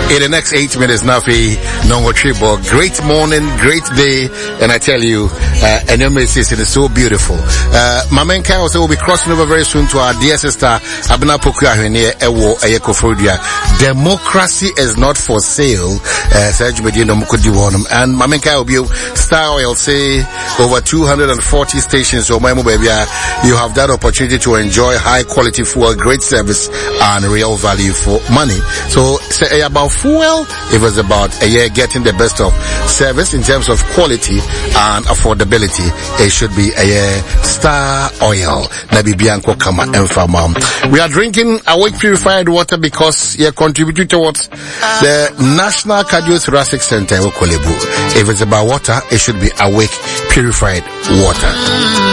In the next 8 minutes, Nafi Nongo Tribo. Great morning, great day, and I tell you, and your message is so beautiful. My man Kyle will be crossing over very soon to our dear sister Abna Pokua Hene Ewo Ayekofrodia. Democracy is not for sale. And my man Kyle will be Star Oil say over 240 stations. So my baby, you have that opportunity to enjoy high quality fuel, great service, and real value for money. So say about fuel, it was about getting the best of service in terms of quality and affordability. It should be Star Oil. Nabi Bianco Kama and Fama. We are drinking Awake Purified Water because you contribute towards the National Cardiothoracic Center. If it's about water, it should be Awake Purified Water.